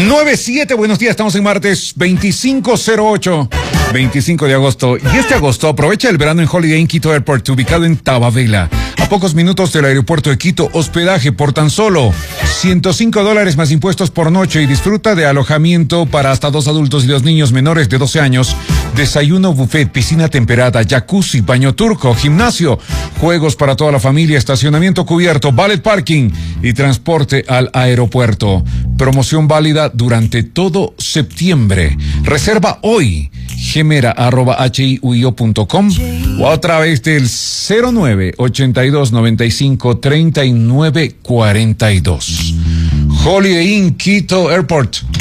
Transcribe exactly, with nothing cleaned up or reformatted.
nueve siete, buenos días, estamos en martes veinticinco cero ocho, veinticinco de agosto. Y este agosto aprovecha el verano en Holiday Inn Quito Airport, ubicado en Tababela, a pocos minutos del aeropuerto de Quito. Hospedaje por tan solo ciento cinco dólares más impuestos por noche y disfruta de alojamiento para hasta dos adultos y dos niños menores de doce años, desayuno, buffet, piscina temperada, jacuzzi, baño turco, gimnasio, juegos para toda la familia, estacionamiento cubierto, valet parking y transporte al aeropuerto. Promoción válida durante todo septiembre. Reserva hoy. Gemera arroba hiuio punto com o a través del cero nueve ochenta y dos noventa y cinco treinta y nueve cuarenta y dos. Holiday Inn Quito Airport.